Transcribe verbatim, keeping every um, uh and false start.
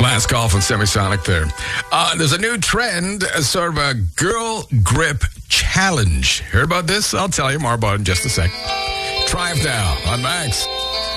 Last call from Semisonic there. Uh, there's a new trend, a sort of a girl grip challenge. Heard about this? I'll tell you more about it in just a sec. Triumph now on Max.